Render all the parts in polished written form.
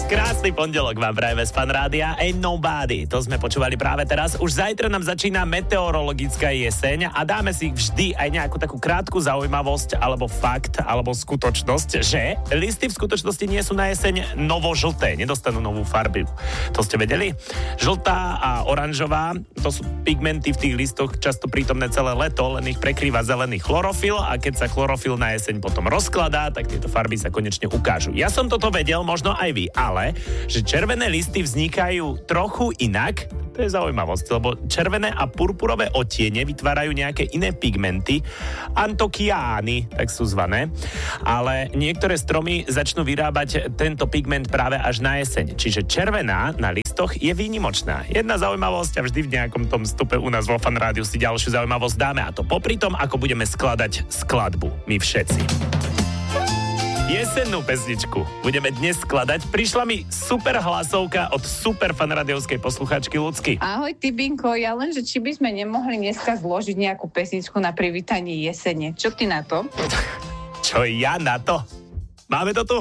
Krásny pondelok vám prajeme z Fan Rádia. Ain't Nobody, to sme počúvali práve teraz. Už zajtra nám začína meteorologická jeseň a dáme si vždy aj nejakú takú krátku zaujímavosť alebo fakt, alebo skutočnosť, že listy v skutočnosti nie sú na jeseň novožlté, nedostanú novú farbu. To ste vedeli? Žltá a oranžová, to sú pigmenty v tých listoch často prítomné celé leto, len ich prekrýva zelený chlorofil a keď sa chlorofil na jeseň potom rozkladá, tak tieto farby sa konečne ukážu. Ja som toto vedel, možno aj vy, ale že červené listy vznikajú trochu inak, to je zaujímavosť, lebo červené a purpurové odtiene vytvárajú nejaké iné pigmenty, antokiány, tak sú zvané, ale niektoré stromy začnú vyrábať tento pigment práve až na jeseň, čiže červená na listoch je výnimočná. Jedna zaujímavosť a vždy v nejakom tom stupe u nás vo Fan Rádiu si ďalšiu zaujímavosť dáme a to popri tom, ako budeme skladať skladbu, my všetci. Jesennú pesničku budeme dnes skladať. Prišla mi super hlasovka od super fanradiovskej posluchačky Ľudsky. Ahoj, Tibinko, ja len, že či by sme nemohli dneska zložiť nejakú pesničku na privítanie jesene. Čo ty na to? Čo ja na to? Máme to tu?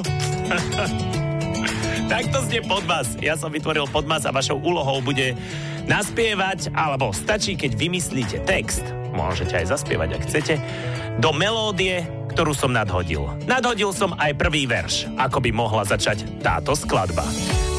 Takto znie Podmas. Ja som vytvoril Podmas a vašou úlohou bude naspievať, alebo stačí, keď vymyslíte text, môžete aj zaspievať, ak chcete, do melódie, ktorú som nadhodil. Nadhodil som aj prvý verš, ako by mohla začať táto skladba.